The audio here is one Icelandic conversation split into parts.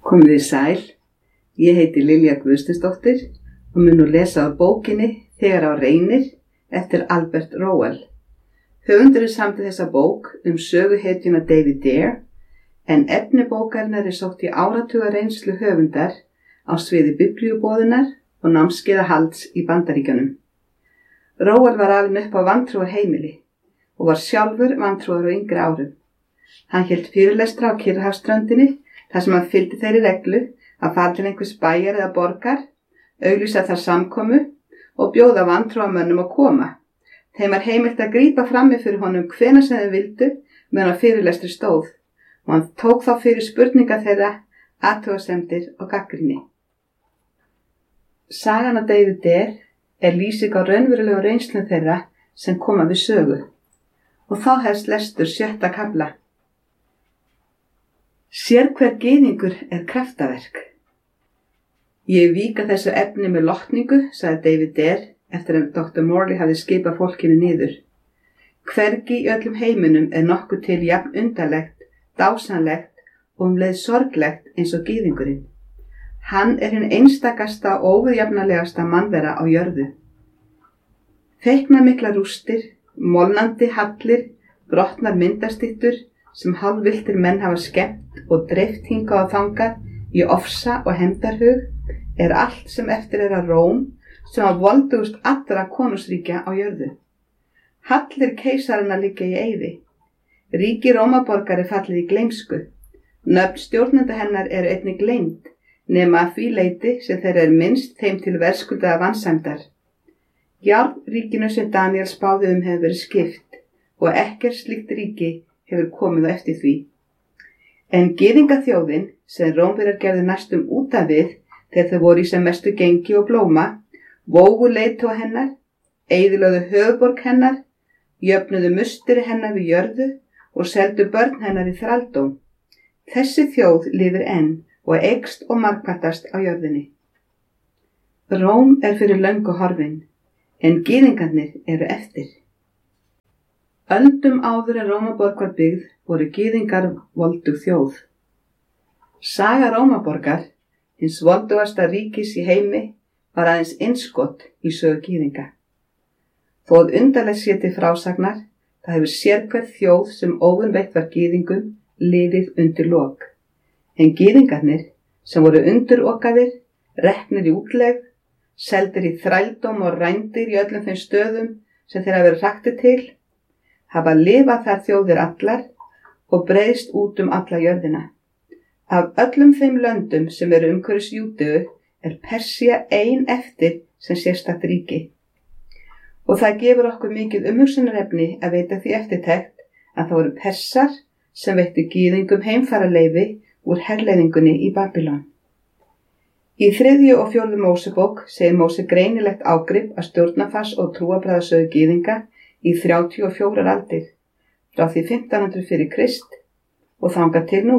Komið þið sæl, ég heiti Lilja Guðsteinsdóttir og mun nú lesa á bókinni Þegar á reynir eftir Albert Rowell. Höfundurinn samdi þessa bók söguhetjuna David Dare, en efni bókarinnar sótt í áratuga reynslu höfundar á sviði biblíuboðunar og námskeiðahalds í Bandaríkjunum. Rowell var alinn upp á vantrúarheimili og var sjálfur vantrúar á yngri árum. Hann hélt fyrirlestra á Kyrrahafsströndinni þar sem hann fylgdi þeirri reglu að fara til einhvers bæjar eða borgar, auglýsa þar samkomu og bjóða vantrúarmönnum að koma. Þeim var heimilt að grípa frammi fyrir honum hvenær sem þeir vildu meðan á fyrirlestri stóð og hann tók þá fyrir spurningar þeirra, athugasemdir og gagnrýni. Sagan af David Dare lýsing á raunverulegum reynslum þeirra sem koma við sögu og þá hefst lestur 7. kafla. Sérhver gyðingur kraftaverk. Ég víka þessu efni með lotningu, sagði David Dare eftir að Dr. Morley hafði skipað fólkinu niður. Hvergi í öllum heiminum nokkuð til jafn undarlegt, dásamlegt og leið sorglegt eins og gyðingurinn. Hann hinn einstakasta og óviðjafnalegasta mannvera á jörðu. Feiknamiklar rústir, molnandi hallir, brotnar myndastyttur sem hálfvilltir menn hafa skemmt og dreift hingað og þangað í ofsa og hefndarhug allt sem eftir af Róm sem var voldugust allra konungsríkja á jörðu. Hallir keisarana liggja í eyði. Ríki Rómaborgar fallið í gleymsku. Nöfn stjórnenda hennar einnig gleymd, nema að því leyti sem þeirra minnst þeim til verðskuldaða vansæmdar. Járnríkinu sem Daniel spáði hefur verið skipt og ekkert slíkt ríki hefur komið á eftir því. En gyðingaþjóðin sem Rómverjar gerðu næstum út af við þegar þau voru í sem mestu gengi og blóma, vógu leiðtoga hennar, eyðilögðu höfuðborg hennar, jöfnuðu musteri hennar við jörðu og seldu börn hennar í þrældóm. Þessi þjóð lifir enn og eykst og margpattast á jörðinni. Róm fyrir löngu horfin, en gyðingarnir eftir. Öldum áður en Rómaborg var byggð voru gyðingar voldug þjóð. Saga Rómaborgar, hins voldugasta ríkis í heimi, var aðeins innskot í sögu gyðinga. Þó að undarlegt sé til frásagnar, það hefur sérhver þjóð sem óvinveitt var gyðingum liðið undir lok. En gyðingarnir sem voru undirokaðir, reknir í útlegð, seldir í þrældóm og rændir í öllum þeim stöðum sem þeir hafa verið hraktir til, hafa lifað þær þjóðir allar og breiðst út alla jörðina. Af öllum þeim löndum sem umhverfis Júdeu Persía ein eftir sem sérstakt ríki. Og það gefur okkur mikið umhugsunarefni að veita því eftirtekt að það voru Persar sem veittu gyðingum heimfararleyfi úr herleiðingunni í Babýlon. Í 3. og 4. Mósebók segir Móse greinilegt ágrip að stjórnarfars og trúarbragðasögu gyðinga í 34 aldir, frá því 1500 fyrir Krist og þangað til nú.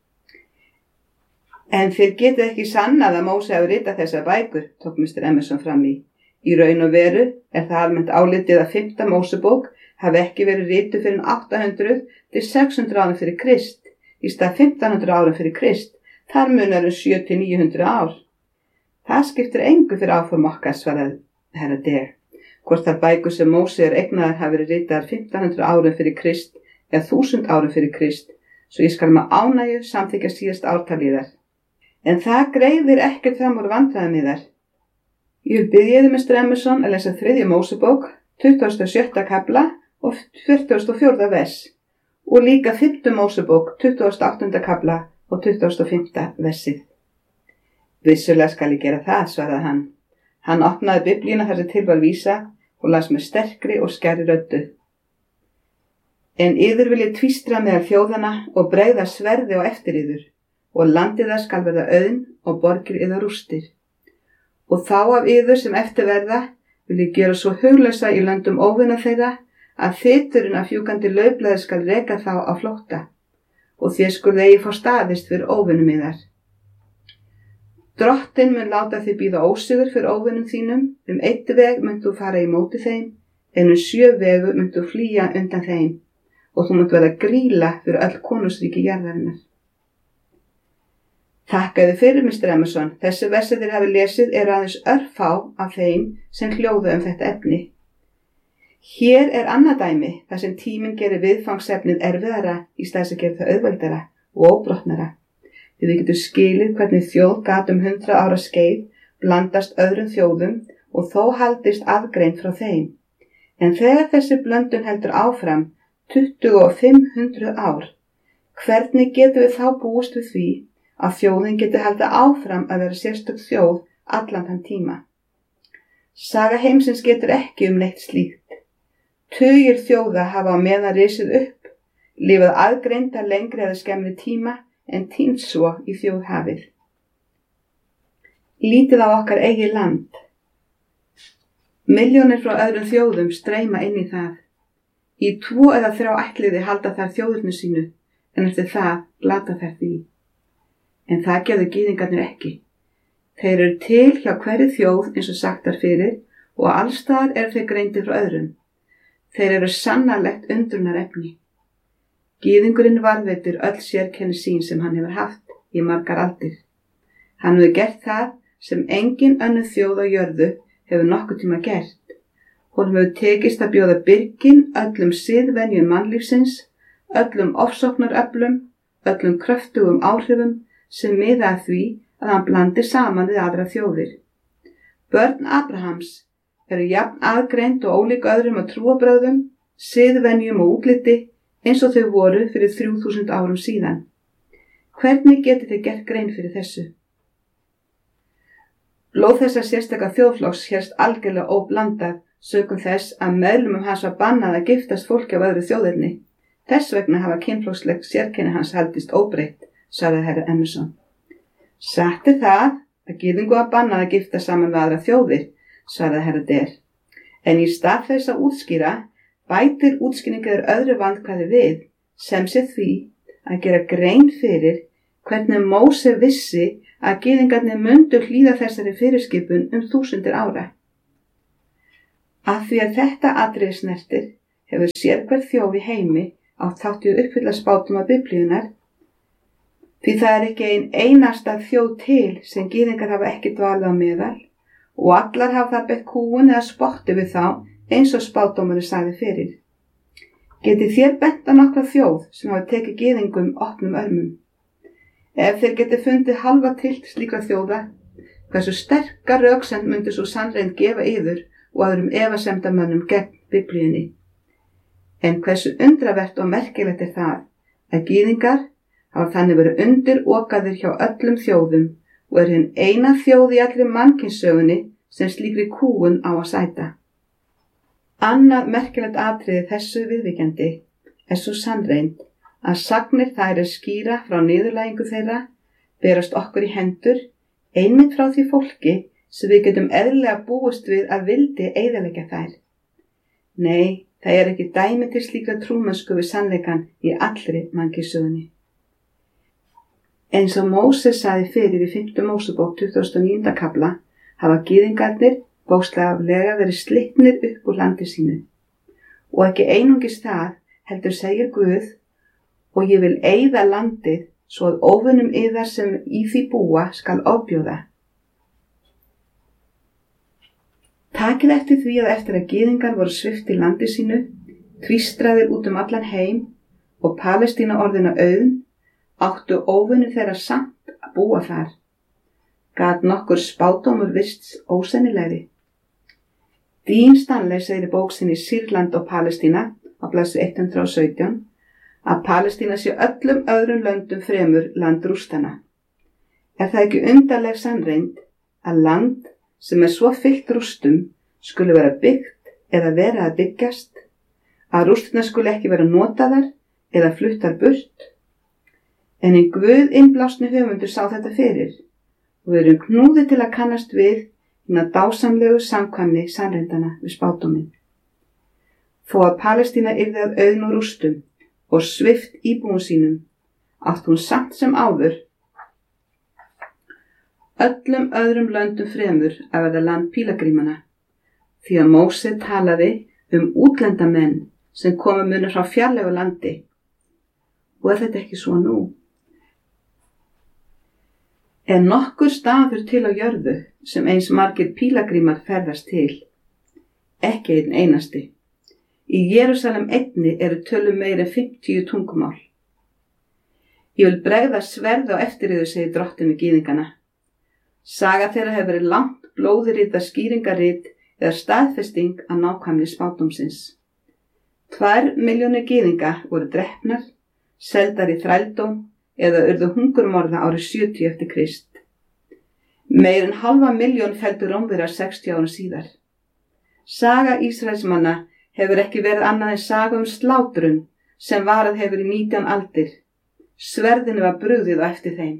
En þeir geta ekki sannað að Móse hafi ritað þessar bækur, tók Mr. Emerson fram í. Í raun og veru það almennt álitið að 5. Mósebók hafi ekki verið rituð fyrir 800 til 600 árum fyrir Krist, í stað 1500 árum fyrir Krist. Þar munar 700 til 900 ár. Það skiptir engu fyrir áform okkar, svaraði herra Dare. Hvort þær bækur sem Móse eignaðar hafi verið ritaðar 1500 árum fyrir Krist eða 1000 árum fyrir Krist, svo ég skal með ánægju samþykkja síðast ártalíðar. En það greiðir ekkert fram úr vandræðum yðar. Ég vil biðja þig, Mr. Emerson, að lesa 3. Mósebók, 27. kafla og 44. vers og líka 5. Mósebók, 28. kafla og 25. versið. Vissulega skal ég gera það, svaraði hann. Hann opnaði biblíuna þar sem til var vísa og las með sterkri og skærri röddu. En yður vil ég tvístra meðal þjóðana og bregða sverði á eftir yður, og landið það skal verða auðn og borgir yðar rústir. Og þá af yður sem eftir verða vil ég gera svo huglausa í löndum óvina þeirra að þyturinn af fjúkandi laufblaði skal reka þá á flótta, og þér skulu eigi fá staðist fyrir óvinum yðar. Drottinn mun láta þig bíða ósigur fyrir óvinum þínum, 1 veg munt þú fara í móti þeim, en 7 vegu munt þú flýja undan þeim, og þú munt verða grýla fyrir öll konungsríki jarðarinnar. Þakkaðu fyrir, Mr. Emerson. Þessi versi þeir hafi lesið eru aðeins örfá af þeim sem hljóða þetta efni. Hér annað dæmi þar sem tíminn gerir viðfangsefnið erfiðara í stað að gera það auðveldara og óbrotnara. Því við getum skilið hvernig þjóð gat 100 ára skeið blandast öðrum þjóðum og þó haldist aðgreind frá þeim. En þegar þessi blöndun heldur áfram 2500 ár, hvernig getum við þá búist við því að þjóðin geti haldið áfram að vera sérstök þjóð allan þann tíma? Saga heimsins getur ekki neitt slíkt. Tugir þjóða hafa á meðan risið upp, lifað aðgreinda lengri eða skemmri tíma en týnt svo í þjóðhafið. Lítið á okkar eigið land. Milljónir frá öðrum þjóðum streyma inn í það. Í 2 eða 3 ættliði halda þær þjóðurnu sínu, en eftir það glata þær því. En það gerðu gyðingarnir ekki. Þeir eru til hjá hverri þjóð eins og sagt var fyrir og allstaðar eru þeir greindir frá öðrum. Þeir eru sannarlegt undrunarefni. Gyðingurinn varðveitir öll sérkenni sín sem hann hefur haft í margar aldir. Hann hefur gert það sem engin önnur þjóð á jörðu hefur nokkuð tíma gert. Honum hefur tekist að bjóða byrgin öllum siðvenjum mannlífsins, öllum ofsóknaröflum, öllum kröftugum áhrifum sem miða að því að hann blandi saman við aðra þjóðir. Börn Abrahams eru jafn aðgreind og ólík öðrum að trúarbrögðum, siðvenjum og útliti eins og þau voru fyrir 3000 árum síðan. Hvernig getið þið gert grein fyrir þessu? Blóð þessa sérstaka þjóðflokks hérst algjörlega óblandað sökum þess að meðlumum hans var bannað að giftast fólki af öðru þjóðerni. Þess vegna hafa kynflokksleg sérkenni hans haldist óbreytt, sagði herra Emerson. Satt það að gyðingu var bannað að gifta saman við aðra þjóðir, sagði herra Der. En í stað þess að útskýra, bætir útskýringar öðru vandkvæði við, sem sé því að gera grein fyrir hvernig Móse vissi að gyðingarnir mundu hlýða þessari fyrirskipun 1000 ára. Af því að þetta atriði snertir hefur sérhver þjóð í heimi átt þátt í að uppfylla spádóma Biblíunnar, því það ekki einasta þjóð til sem gyðingar hafa ekki dvalið á meðal og allar hafa það beitt kúgun eða spotti við þá eins og spádómurinn sagði fyrir. Getið þér bent á nokkra þjóð sem hafa tekið gyðingum opnum örmum? Ef þeir getið fundið halva tilt slíkra þjóða, hversu sterka röksemd myndi svo sannreind gefa yður og öðrum efasemdamönnum gegn Biblíunni. En hversu undravert og merkilegt það að gyðingar hafa þannig verið undirokaðir hjá öllum þjóðum og hin eina þjóð í allri mannkynssögunni sem slíkri kúgun á að sæta. Annað merkilegt atriði þessu viðvíkjandi svo sannreind að sagnir þær skýra frá niðurlægingu þeirra berast okkur í hendur einmitt frá því fólki sem við getum eðlilega búist við að vildi eyðileggja þær. Nei, það ekki dæmi til slíkra trúmennsku við sannleikann í allri mannkynssögunni. Eins og Móse sagði fyrir í 5. Mósebók 29. kafla hafa gyðingarnir bókstaflega verið slitnir upp úr landi sínu. Og ekki einungis það heldur segir Guð, og ég vil eyða landið svo að óvinnum yðar sem í því búa skal ofbjóða. Takið eftir því að eftir að gyðingar voru sviptir landi sínu, tvístraðir út allan heim og Palestína orðina auðn, áttu óvinir þeirra samt að búa þar. Gat nokkur spádómur virst ósennilegri. Dean Stanley segir í bók sinni Sýrland og Palestína á blaðsíðu 117 að Palestína sé öllum öðrum löndum fremur land rústana. Það ekki undarleg sannreind að land sem svo fyllt rústum skuli vera byggt eða vera að byggjast, að rústina skuli ekki vera notaðar eða fluttar burt? En í Guð innblásni höfundur sá þetta fyrir og við erum knúðir til að kannast við hina dásamlegu samkvæmni sannreindana við spádóminn. Þó að Palestína yrði að auðn og rústum og svipt íbúum sínum, átt hún samt sem áður öllum öðrum löndum fremur að verða land pílagrímana, því að Móse talaði útlendamenn sem komu munu frá fjarlægu landi. Og þetta ekki svo nú? Er nokkur staður til á jörðu sem eins margir pílagrímar ferðast til? Ekki einn einasti. Í Jerúsalem einni eru tölum meira en 50 tungumál. Ég vil bregða sverð á eftir yður, segir drottinn við gyðingana. Saga þeirra hefur verið langt blóðrita skýringarit eða staðfesting af nákvæmni spádómsins. 2 milljónir gyðinga voru drepnar, seldar í þrældóm eða urðu hungurmorða árið 70 eftir Krist. Meir en 500.000 felldu Rómverjar 60 árum síðar. Saga Ísraelsmanna hefur ekki verið annað en saga slátrun sem varað hefur í 19 aldir. Sverðinu var brugðið á eftir þeim.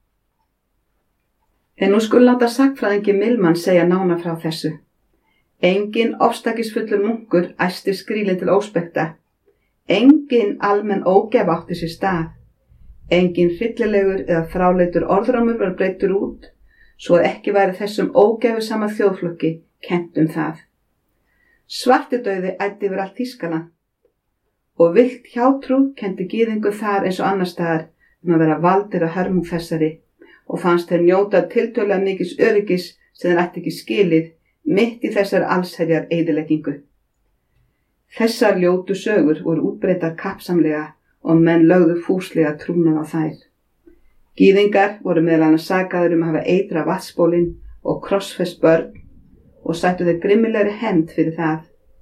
En nú skulu láta sagnfræðingi Milman segja nánar frá þessu. Enginn ofstækisfullur munkur æsti skrílinn til óspekta. Enginn almenn ógæf átti sér stað. Enginn hryllilegur eða fráleitur orðrómur var breiddur út, svo að ekki væri þessum ógæfusama þjóðflokki kennt það. Svartidauði æddi yfir allt Þýskaland og villt hjátrú kenndi gyðingu þar eins og annars staðar að vera valdir að hörmung þessari og fannst þeir njóta tiltölulega mikils öryggis sem þeir ætti ekki skilið mitt í þessar allsherjar eyðileggingu. Þessar ljótu sögur voru útbreiddar kappsamlega og menn lögðu fúslega trúnað á þær. Gyðingar voru meðal annars sakaðir að hafa eitrað vatnsbólin og krossfest börn og sættu þeir grimmilegri hefnd fyrir það.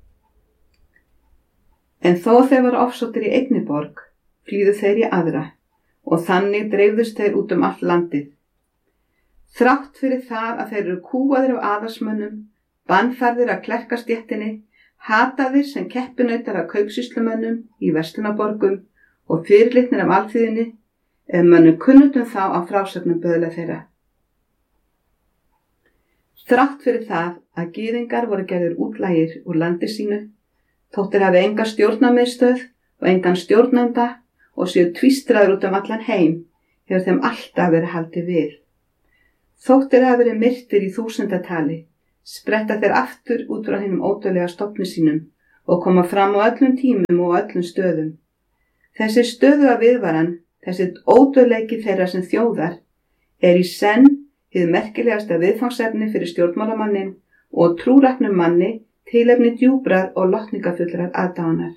En þó þeir voru ofsóttir í einni borg, flýðu þeir í aðra og þannig dreifðust þeir út allt landið. Þrátt fyrir það að þeir eru kúaðir af aðalsmönnum, bannfærðir af klerkastéttinni, hataðir sem keppinautar af kaupsýslumönnum í verslunarborgum og fyrirlitnir af alþýðinni, ef mönnum kunnutum þá á frásögnum böðla þeirra. Þrátt fyrir það að gyðingar voru gerðir útlægir úr landi sínu, þóttir hafi enga stjórnarmiðstöð og engan stjórnanda og séu tvístraður út allan heim, hefur þeim alltaf verið haldið við. Þóttir hafi verið myrtir í þúsundatali, spretta þeir aftur út frá hinum ódauðlega stofni sínum og koma fram á öllum tímum og öllum stöðum. Þessi stöðuga viðvaran, þessi ódauðleiki þeirra sem þjóðar, í senn hið merkilegasta viðfangsefni fyrir stjórnmálamannin og trúraknum manni tilefni djúprar og lotningafullrar aðdáunar.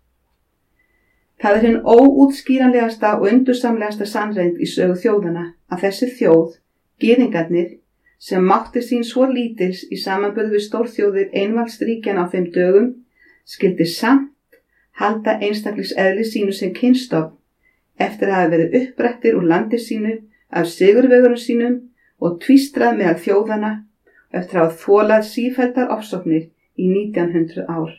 Það hinn óútskýranlegasta og undursamlegasta sannreynd í sögu þjóðana að þessi þjóð, gyðingarnir, sem mátti sín svo lítils í samanburði við stórþjóðir einvaldsríkjanna á þeim dögum, skyldi samt halda einstakliseðli sínu sem kynstofn eftir að hafa verið upprættir úr landi sínu af sigurvegurum sínum og tvístrað meðal þjóðana eftir að hafa þolað sífelldar ofsóknir í 1900 ár.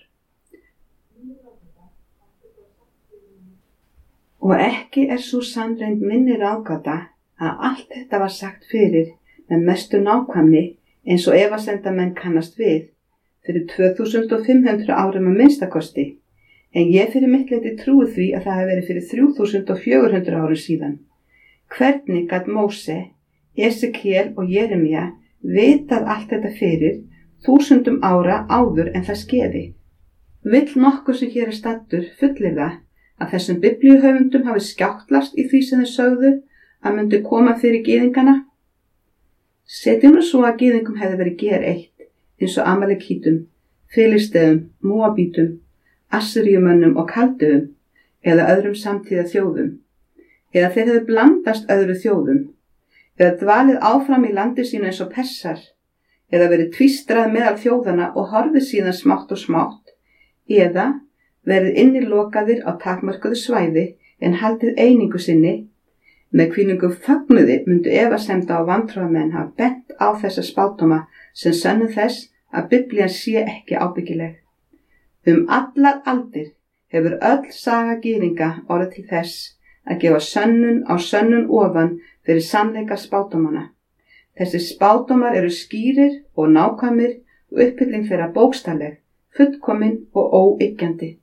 Og ekki sú sannreynd minni ráðgáta að allt þetta var sagt fyrir með mestu nákvæmni eins og efasemdamenn kannast við fyrir 2500 árum að minnstakosti, en ég fyrir mitt leyti trúi því að það hafi verið fyrir 3400 árum síðan. Hvernig gat Móse, Esekiel og Jeremía vitað allt þetta fyrir 1000 ára áður en það skeiði? Vill nokkur sem hér staddur fullyrða að þessum biblíuhöfundum hafi skjáttlast í því sem þeir sögðu að myndi koma fyrir gyðingana? Setjum nú svo að gyðingum hefði verið gereitt eins og Amalekítum, Filisteum, Móabítum, Assyríumönnum og Kaldöum eða öðrum samtíða þjóðum, eða þeir hefðu blandast öðru þjóðum, eða dvalið áfram í landi sínu eins og Persar, eða verið tvístrað meðal þjóðana og horfið síðan smátt og smátt, eða verið innilokaðir á takmörkuðu svæði en haldið einingu sinni, með hvílíkum fögnuði myndu efasemda og vantrúarmenn hafa bent á þessa spádóma sem sönnu þess að Biblían sé ekki ábyggileg. Allar aldir hefur öll saga gyðinga orðið til þess að gefa sönnun á sönnun ofan fyrir sannleika spádómanna. Þessi spádómar eru skýrir og nákvæmir og uppfylling þeirra bókstafleg, fullkomin og óyggjandi.